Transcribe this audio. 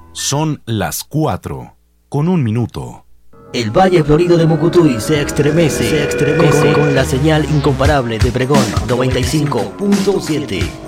Son las 4:01. El Valle Florido de Mucutuy se estremece con la señal incomparable de Pregón 95.7.